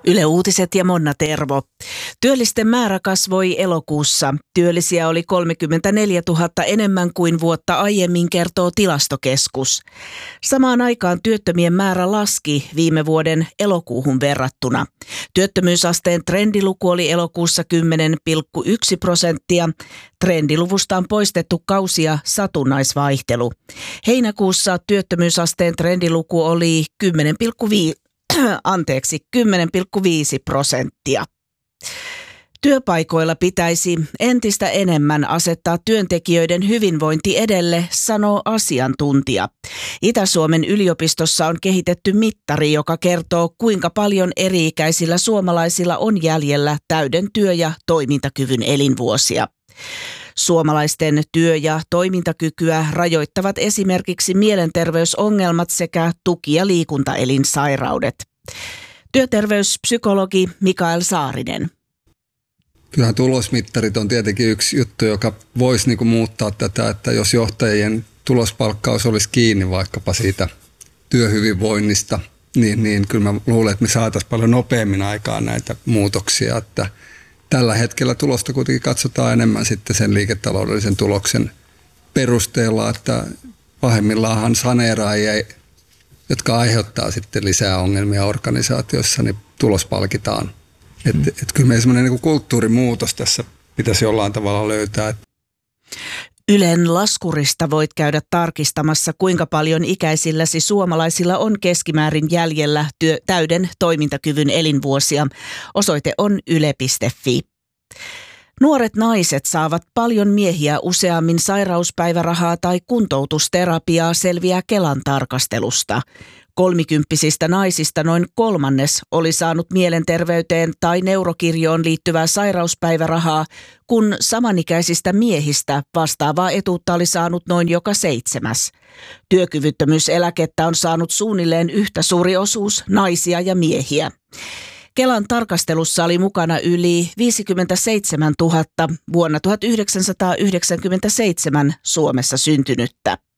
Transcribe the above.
Yle Uutiset ja Monna Tervo. Työllisten määrä kasvoi elokuussa. Työllisiä oli 34 000 enemmän kuin vuotta aiemmin, kertoo Tilastokeskus. Samaan aikaan työttömien määrä laski viime vuoden elokuuhun verrattuna. Työttömyysasteen trendiluku oli elokuussa 10,1%. Trendiluvusta on poistettu kausi- ja satunnaisvaihtelu. Heinäkuussa työttömyysasteen trendiluku oli 10,5%. Työpaikoilla pitäisi entistä enemmän asettaa työntekijöiden hyvinvointi edelle, sanoo asiantuntija. Itä-Suomen yliopistossa on kehitetty mittari, joka kertoo, kuinka paljon eri-ikäisillä suomalaisilla on jäljellä täyden työ- ja toimintakyvyn elinvuosia. Suomalaisten työ- ja toimintakykyä rajoittavat esimerkiksi mielenterveysongelmat sekä tuki- ja liikuntaelinsairaudet. Työterveyspsykologi Mikael Saarinen. Kyllähän tulosmittarit on tietenkin yksi juttu, joka voisi muuttaa tätä, että jos johtajien tulospalkkaus olisi kiinni vaikkapa siitä työhyvinvoinnista, niin kyllä mä luulen, että me saataisiin paljon nopeammin aikaan näitä muutoksia, että tällä hetkellä tulosta kuitenkin katsotaan enemmän sitten sen liiketaloudellisen tuloksen perusteella, että pahimmillaan saneeraajia, jotka aiheuttaa sitten lisää ongelmia organisaatiossa, niin tulos palkitaan. Että kyllä meidän semmoinen kulttuurimuutos tässä pitäisi jollain tavalla löytää. Ylen laskurista voit käydä tarkistamassa, kuinka paljon ikäisilläsi suomalaisilla on keskimäärin jäljellä täyden toimintakyvyn elinvuosia. Osoite on yle.fi. Nuoret naiset saavat paljon miehiä useammin sairauspäivärahaa tai kuntoutusterapiaa, selviää Kelan tarkastelusta. 30-vuotiaista naisista noin kolmannes oli saanut mielenterveyteen tai neurokirjoon liittyvää sairauspäivärahaa, kun samanikäisistä miehistä vastaavaa etuutta oli saanut noin joka 7. Työkyvyttömyyseläkettä on saanut suunnilleen yhtä suuri osuus naisia ja miehiä. Kelan tarkastelussa oli mukana yli 57 000 vuonna 1997 Suomessa syntynyttä.